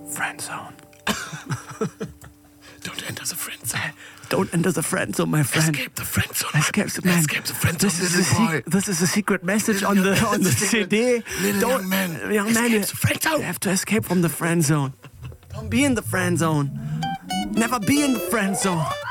Friend zone. Don't enter the friend zone. Don't enter the friend zone, my friend. Escape the friend zone. Escape the man. Escape the friend zone, This is a secret message on the CD. Little young man. Escape the friend zone. You have to escape from the friend zone. Don't be in the friend zone. Never be in the friend zone.